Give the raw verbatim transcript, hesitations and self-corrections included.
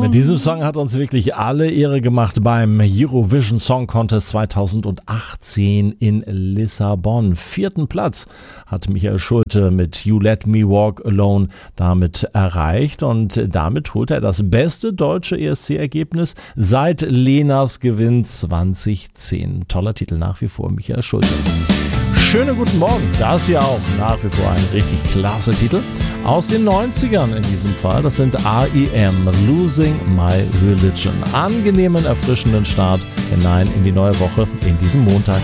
Mit diesem Song hat uns wirklich alle Ehre gemacht beim Eurovision Song Contest zweitausendachtzehn in Lissabon. Vierten Platz hat Michael Schulte mit You Let Me Walk Alone damit erreicht und damit holt er das beste deutsche E S C-Ergebnis seit Lenas Gewinn zweitausendzehn. Toller Titel nach wie vor, Michael Schulte. Schönen guten Morgen, das ja auch nach wie vor ein richtig klasse Titel aus den neunzigern in diesem Fall. Das sind R E M, Losing My Religion. Angenehmen, erfrischenden Start hinein in die neue Woche, in diesem Montag.